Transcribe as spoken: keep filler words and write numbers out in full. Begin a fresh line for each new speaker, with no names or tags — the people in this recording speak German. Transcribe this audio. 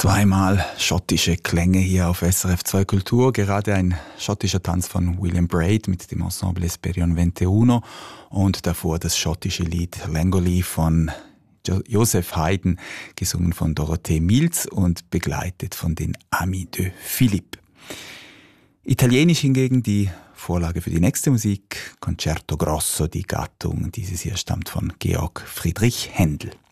Zweimal schottische Klänge hier auf S R F zwei Kultur. Gerade ein schottischer Tanz von William Braid mit dem Ensemble Esperion veintiuno und davor das schottische Lied Langoli von jo- Joseph Haydn, gesungen von Dorothee Mills und begleitet von den Amis de Philippe. Italienisch hingegen die Vorlage für die nächste Musik, Concerto Grosso, die Gattung. Dieses hier stammt von Georg Friedrich Händel.